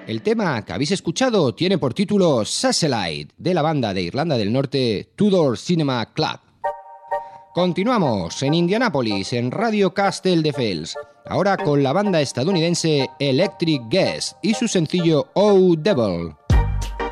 El tema que habéis escuchado tiene por título Satellite, de la banda de Irlanda del Norte Tudor Cinema Club. Continuamos en Indianápolis, en Radio Castelldefels, ahora con la banda estadounidense Electric Guest y su sencillo Oh Devil.